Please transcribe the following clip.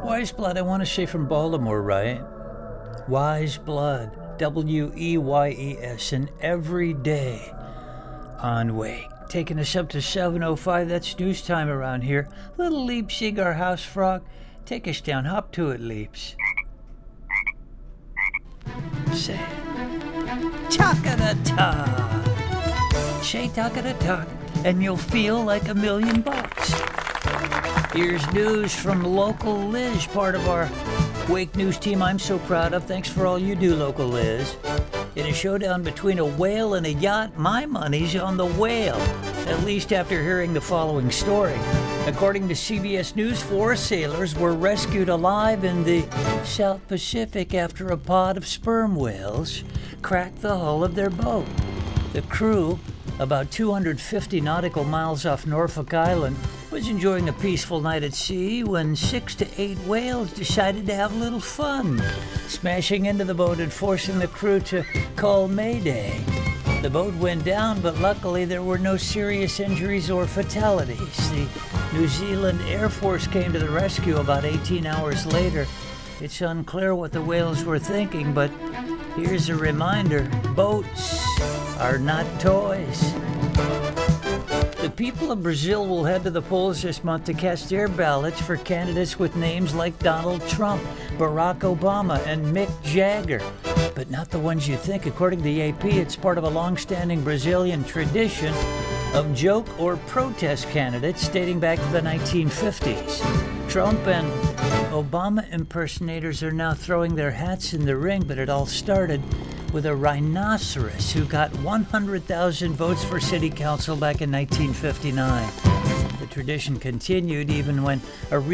Wise Blood, I want to say from Baltimore, right? Wise Blood, Weyes, and every day on Wake. Taking us up to 7:05, that's news time around here. Little Leapsig, our house frog, take us down. Hop to it, Leaps. Say, talk-a-da-talk. Say talk-a-da-talk, and you'll feel like $1,000,000. Here's news from Local Liz, part of our Wake News team I'm so proud of. Thanks for all you do, Local Liz. In a showdown between a whale and a yacht, my money's on the whale, at least after hearing the following story. According to CBS News, 4 sailors were rescued alive in the South Pacific after a pod of sperm whales cracked the hull of their boat. The crew, about 250 nautical miles off Norfolk Island, was enjoying a peaceful night at sea when 6 to 8 whales decided to have a little fun, smashing into the boat and forcing the crew to call Mayday. The boat went down, but luckily there were no serious injuries or fatalities. The New Zealand Air Force came to the rescue about 18 hours later. It's unclear what the whales were thinking, but here's a reminder: boats are not toys. The people of Brazil will head to the polls this month to cast their ballots for candidates with names like Donald Trump, Barack Obama, and Mick Jagger. But not the ones you think. According to the AP, it's part of a long-standing Brazilian tradition of joke or protest candidates dating back to the 1950s. Trump and Obama impersonators are now throwing their hats in the ring, but it all started with a rhinoceros who got 100,000 votes for city council back in 1959. The tradition continued even when a